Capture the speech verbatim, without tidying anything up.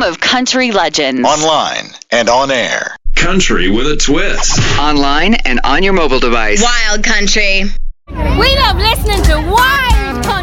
of country legends. Online and on air. Country with a twist. Online and on your mobile device. Wild country. We love listening to Wild